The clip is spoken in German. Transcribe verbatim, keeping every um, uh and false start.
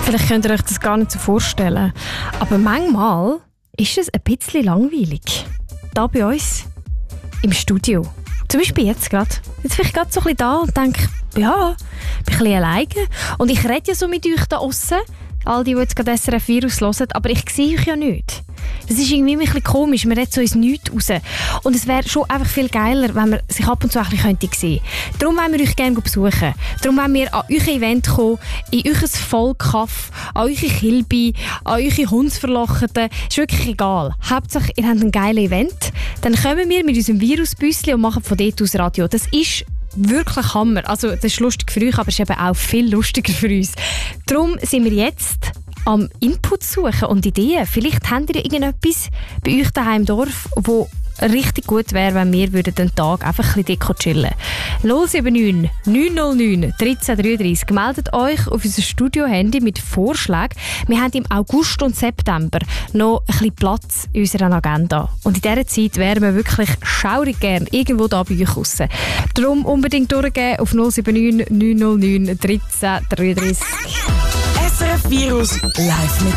Vielleicht könnt ihr euch das gar nicht so vorstellen. Aber manchmal ist es ein bisschen langweilig. Da bei uns im Studio. Zum Beispiel jetzt gerade. Jetzt bin ich gerade so ein bisschen da und denke, ja, ich bin ein bisschen alleine. Und ich rede ja so mit euch da draussen. All die, die jetzt gerade S R F Virus hören. Aber ich sehe euch ja nicht. Das ist irgendwie ein bisschen komisch. Man redet so ins Nichts raus. Und es wäre schon einfach viel geiler, wenn man sich ab und zu ein bisschen sehen könnte. Darum wollen wir euch gerne besuchen. Darum wollen wir an euer Event kommen, in euer Vollkaff, an eure Kilby, an eure Hundsverlocheten. Ist wirklich egal. Hauptsache, ihr habt ein geiles Event. Dann kommen wir mit unserem Virusbüsschen und machen von dort aus Radio. Das ist wirklich Hammer. Also, das ist lustig für euch, aber es ist eben auch viel lustiger für uns. Darum sind wir jetzt am Input suchen und Ideen. Vielleicht habt ihr irgendetwas bei euch daheim im Dorf, wo richtig gut wäre, wenn wir den Tag einfach ein bisschen chillen. null sieben neun neun null neun eins drei drei drei. Meldet euch auf unser Studio-Handy mit Vorschlägen. Wir haben im August und September noch ein bisschen Platz in unserer Agenda. Und in dieser Zeit wären wir wirklich schaurig gern irgendwo da bei euch raus. Darum unbedingt durchgehen auf null sieben neun neun null neun eins drei drei drei. S R F Virus live mit